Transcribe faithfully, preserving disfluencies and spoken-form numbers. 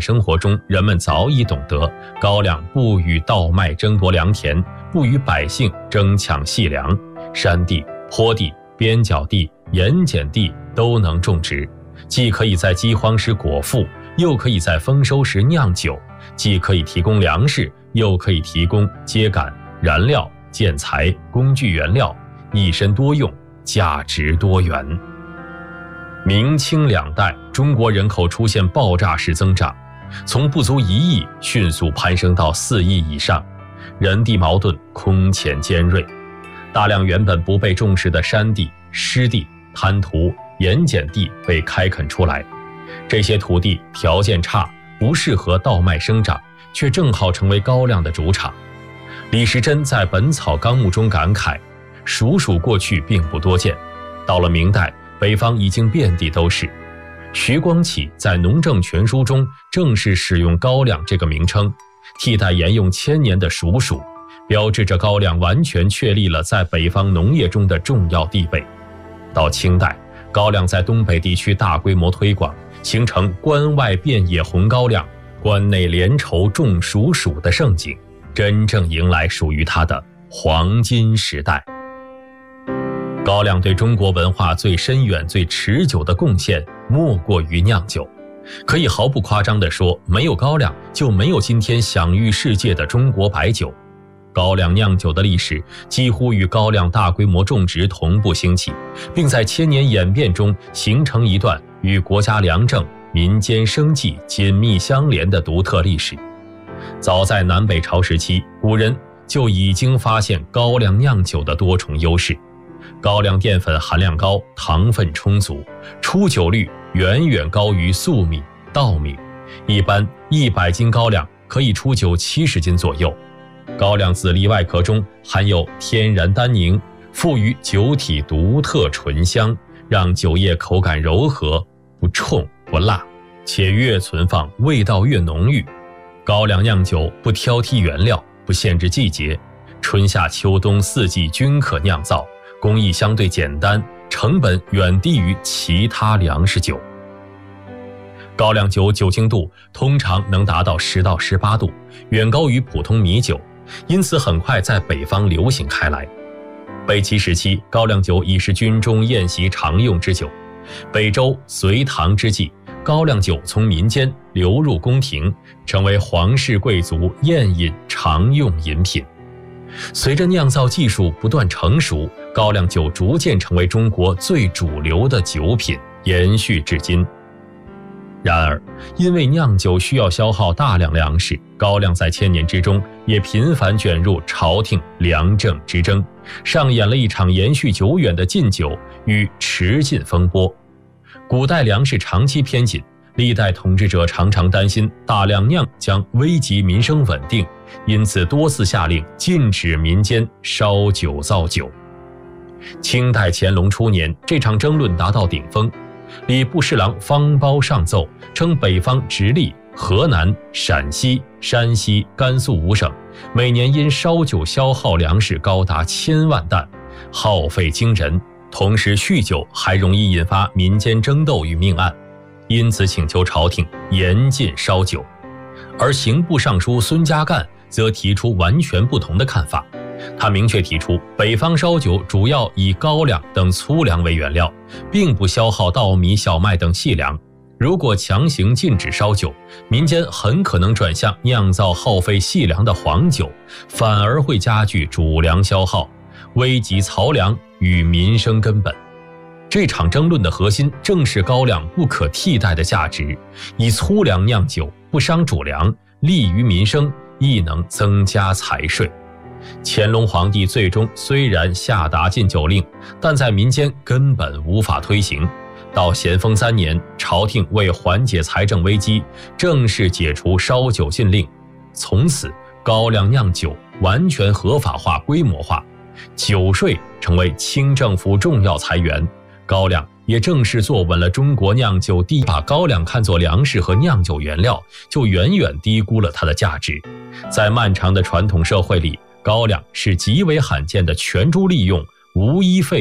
生活中，人们早已懂得，高粱不与稻麦争夺良田，不与百姓争抢细粮，山地、坡地、边角地、盐碱地都能种植，既可以在饥荒时果腹，又可以在丰收时酿酒，既可以提供粮食，又可以提供秸秆、燃料、建材、工具原料，一身多用，价值多元。明清两代，中国人口出现爆炸式增长，从不足一亿迅速攀升到四亿以上，人地矛盾空前尖锐，大量原本不被重视的山地、湿地、滩涂、盐碱地被开垦出来，这些土地条件差，不适合稻麦生长，却正好成为高粱的主场。李时珍在《本草纲目》中感慨，黍属过去并不多见，到了明代，北方已经遍地都是。徐光启在《农政全书》中正式使用高粱这个名称，替代沿用千年的黍属，标志着高粱完全确立了在北方农业中的重要地位。到清代，高粱在东北地区大规模推广，形成关外遍野红高粱，关内联筹种黍属的盛景，真正迎来属于它的黄金时代。高粱对中国文化最深远、最持久的贡献，莫过于酿酒。可以毫不夸张地说，没有高粱，就没有今天享誉世界的中国白酒。高粱酿酒的历史几乎与高粱大规模种植同步兴起，并在千年演变中形成一段与国家粮政、民间生计紧密相连的独特历史。早在南北朝时期，古人就已经发现高粱酿酒的多重优势。高粱淀粉含量高，糖分充足，出酒率远远高于粟米、稻米，一般一百斤高粱可以出酒七十斤左右。高粱籽粒外壳中含有天然单宁，赋予酒体独特醇香，让酒液口感柔和，不冲不辣，且越存放味道越浓郁。高粱酿酒不挑剔原料，不限制季节，春夏秋冬四季均可酿造，工艺相对简单，成本远低于其他粮食酒。高粱酒酒精度通常能达到十到十八度，远高于普通米酒，因此很快在北方流行开来。北齐时期，高粱酒已是军中宴席常用之酒。北周隋唐之际，高粱酒从民间流入宫廷，成为皇室贵族宴饮常用饮品。随着酿造技术不断成熟，高粱酒逐渐成为中国最主流的酒品，延续至今。然而，因为酿酒需要消耗大量粮食，高粱在千年之中也频繁卷入朝廷粮政之争，上演了一场延续久远的禁酒与持禁风波。古代粮食长期偏紧，历代统治者常常担心大量酿将危及民生稳定，因此多次下令禁止民间烧酒造酒。清代乾隆初年，这场争论达到顶峰，礼部侍郎方苞上奏称，北方直隶、河南、陕西、山西、甘肃五省每年因烧酒消耗粮食高达千万担，耗费惊人，同时酗酒还容易引发民间争斗与命案，因此请求朝廷严禁烧酒。而刑部尚书孙家干则提出完全不同的看法，他明确提出，北方烧酒主要以高粱等粗粮为原料，并不消耗稻米、小麦等细粮。如果强行禁止烧酒，民间很可能转向酿造耗费细粮的黄酒，反而会加剧主粮消耗，危及漕粮与民生根本。这场争论的核心正是高粱不可替代的价值，以粗粮酿酒不伤主粮，利于民生，亦能增加财税。乾隆皇帝最终虽然下达禁酒令，但在民间根本无法推行。到咸丰三年，朝廷为缓解财政危机，正式解除烧酒禁令，从此高粱酿酒完全合法化、规模化，酒税成为清政府重要财源，高粱也正式坐稳了中国酿酒第一。把高粱看作粮食和酿酒原料，就远远低估了它的价值。在漫长的传统社会里，高粱是极为罕见的全株利用、无医费